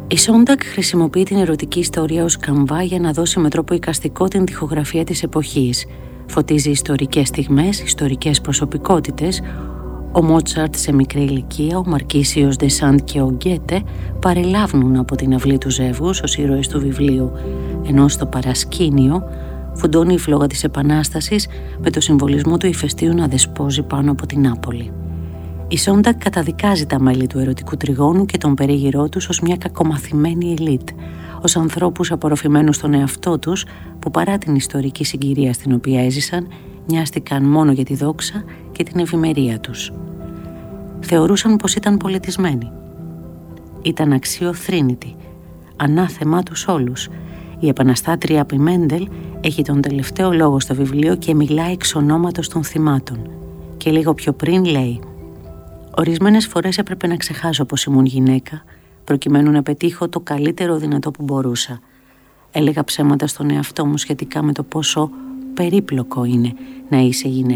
Η Σόντακ χρησιμοποιεί την ερωτική ιστορία ως καμβά για να δώσει με τρόπο εικαστικό την τοιχογραφία της εποχής. Φωτίζει ιστορικές στιγμές, ιστορικές προσωπικότητες. Ο Μότσαρτ σε μικρή ηλικία, ο Μαρκίσιος Ντε Σαντ και ο Γκέτε παρελάβουν από την αυλή του Ζεύγους ως ήρωες του βιβλίου, ενώ στο παρασκήνιο φουντώνει η φλόγα της Επανάστασης με το συμβολισμό του ηφαιστείου να δεσπόζει πάνω από την Νάπολη. Η Σόντακ καταδικάζει τα μέλη του ερωτικού τριγώνου και τον περίγυρό τους ως μια κακομαθημένη ελίτ, ως ανθρώπους απορροφημένους στον εαυτό τους που παρά την ιστορική συγκυρία στην οποία έζησαν, νοιάστηκαν μόνο για τη δόξα και την ευημερία τους. Θεωρούσαν πως ήταν πολιτισμένοι. Ήταν αξιοθρήνητοι, ανάθεμά τους όλους. Η επαναστάτρια Πιμέντελ έχει τον τελευταίο λόγο στο βιβλίο και μιλάει εξ ονόματος των θυμάτων. Και λίγο πιο πριν λέει: «Ορισμένες φορές έπρεπε να ξεχάσω πως ήμουν γυναίκα, προκειμένου να πετύχω το καλύτερο δυνατό που μπορούσα. Έλεγα ψέματα στον εαυτό μου σχετικά με το πόσο περίπλοκο είναι να είσαι γυναίκα.